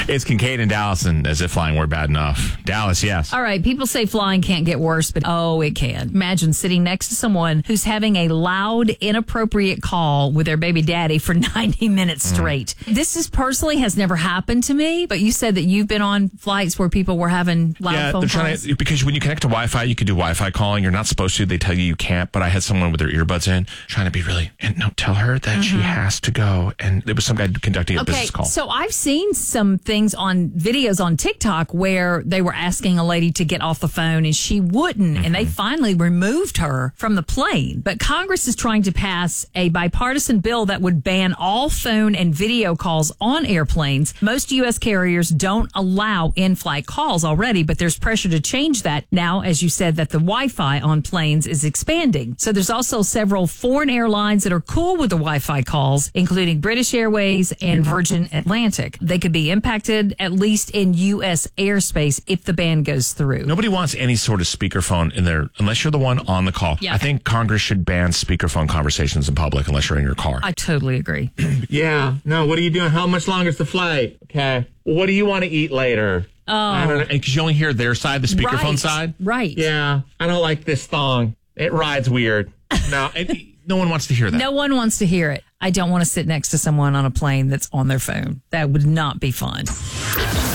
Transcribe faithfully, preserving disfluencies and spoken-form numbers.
It's Kincaid and Dallas, and as if flying were bad enough. Dallas, yes. All right, people say flying can't get worse, but oh, it can. Imagine sitting next to someone who's having a loud, inappropriate call with their baby daddy for ninety minutes straight. Mm. This is personally has never happened to me, but you said that you've been on flights where people were having loud yeah, phone they're calls. trying to, because when you connect to Wi-Fi, you can do Wi-Fi calling. You're not supposed to. They tell you you can't, but I had someone with their earbuds in trying to be really, and no, tell her that mm-hmm. she has to go. And it was some guy conducting a okay, business call. So I've seen some things on videos on TikTok where they were asking a lady to get off the phone and she wouldn't. Mm-hmm. And they finally removed her from the plane. But Congress is trying to pass a bipartisan bill that would ban all phone and video calls on airplanes. Most U S carriers don't allow in-flight calls already, but there's pressure to change that now, as you said, that the Wi-Fi on planes is expanding. So there's also several foreign airlines that are cool with the Wi-Fi calls, including British Airways and Virgin Atlantic. They could be impacted at least in U S airspace if the ban goes through. Nobody wants any sort of speakerphone in there unless you're the one on the call. Yeah. I think Congress should ban speakerphone conversations in public unless you're in your car. I totally agree. Yeah. No, what are you doing? How much longer is the flight? Okay. What do you want to eat later? Oh. Because you only hear their side, the speakerphone right. side. Right. Yeah. I don't like this thong. It rides weird. No, it, no one wants to hear that. No one wants to hear it. I don't want to sit next to someone on a plane that's on their phone. That would not be fun.